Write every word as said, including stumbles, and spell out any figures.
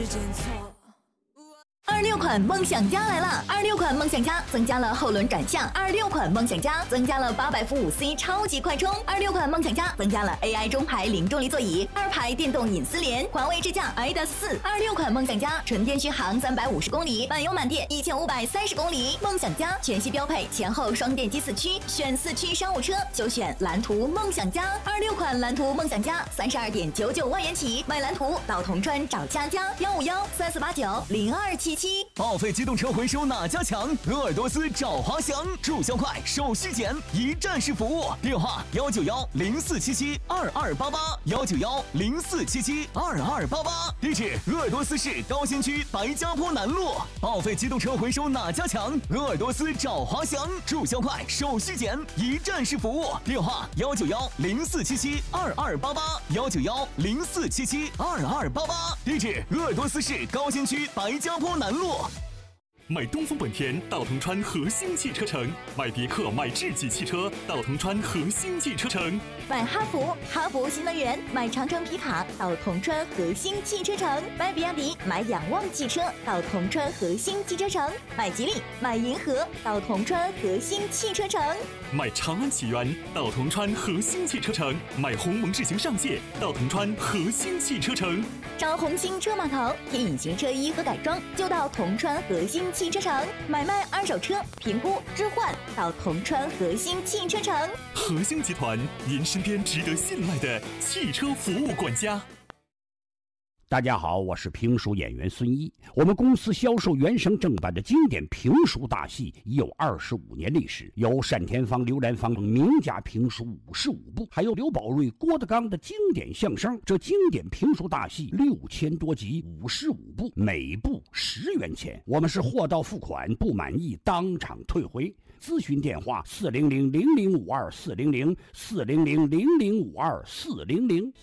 二六款梦想家来了！二六款梦想家增加了后轮转向，二六款梦想家增加了八百伏五 C 超级快充，二六款梦想家增加了 A I 中排零重力座椅，二排电动隐私联，环卫智驾 I D A S 四。二六款梦想家纯电续航三百五十公里，满油满电一千五百三十公里。梦想家全系标配前后双电机四驱，选四驱商务车就选蓝图梦想家。二六款蓝图梦想家三十二点九九万元起，买蓝图到铜川找佳佳，幺五幺三四八九零二七七。 报废机动车回收哪家强？鄂尔多斯找华翔，注销快，手续简，一站式服务。电话：幺九幺零四七七二二八八，幺九幺零四七七二二八八。地址：鄂尔多斯市高新区白家坡南路。报废机动车回收哪家强？鄂尔多斯找华翔，注销快，手续简，一站式服务。电话：幺九幺零四七七二二八八，幺九幺零四七七二二八八。地址：鄂尔多斯市高新区白家坡南路。 买东风本田到铜川和兴汽车城，买别克买智己汽车到铜川和兴汽车城， 买哈弗哈弗新能源，买长城皮卡到铜川和兴汽车城，买比亚迪买仰望汽车到铜川和兴汽车城，买吉利买银河到铜川和兴汽车城， 买长安启源到铜川和兴汽车城，买鸿蒙智行上界到铜川和兴汽车城。 找红星车码头贴隐形车衣和改装就到铜川和兴汽车城，买卖二手车评估置换到铜川和兴汽车城。 和兴集团，您身边值得信赖的汽车服务管家。 大家好，我是评书演员孙一。我们公司销售原声正版的经典评书大戏已有二十五年历史，有单田芳、刘兰芳名家评书五十五部，还有刘宝瑞、郭德纲的经典相声。这经典评书大戏六千多集，五十五部，每部十元钱。我们是货到付款，不满意当场退回。咨询电话：四零零零零五二四零零四零零零零五二四零零。